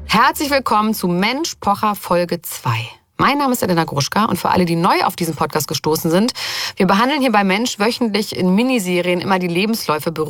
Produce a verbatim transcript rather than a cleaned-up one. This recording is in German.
Herzlich willkommen zu Mensch Pocher Folge zwei. Mein Name ist Elena Gruschka und für alle, die neu auf diesen Podcast gestoßen sind, wir behandeln hier bei Mensch wöchentlich in Miniserien immer die Lebensläufe